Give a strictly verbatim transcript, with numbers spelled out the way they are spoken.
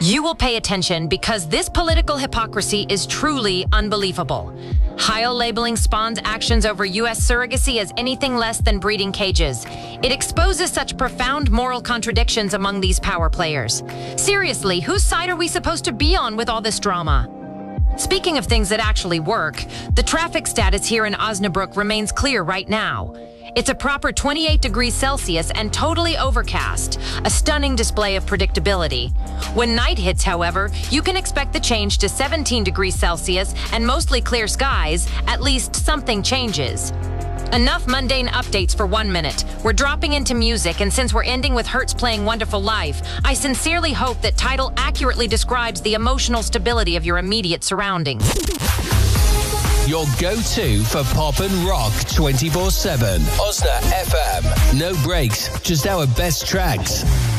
You will pay attention because this political hypocrisy is truly unbelievable. Heil labeling Spawn's actions over U S surrogacy as anything less than breeding cages. It exposes such profound moral contradictions among these power players. Seriously, whose side are we supposed to be on with all this drama? Speaking of things that actually work, the traffic status here in Osnabrück remains clear right now. It's a proper twenty-eight degrees Celsius and totally overcast, a stunning display of predictability. When night hits, however, you can expect the change to seventeen degrees Celsius and mostly clear skies. At least something changes. Enough mundane updates for one minute. We're dropping into music, and since we're ending with Hertz playing Wonderful Life, I sincerely hope that Tidal accurately describes the emotional stability of your immediate surroundings. Your go-to for pop and rock twenty-four seven. Osna F M. No breaks, just our best tracks.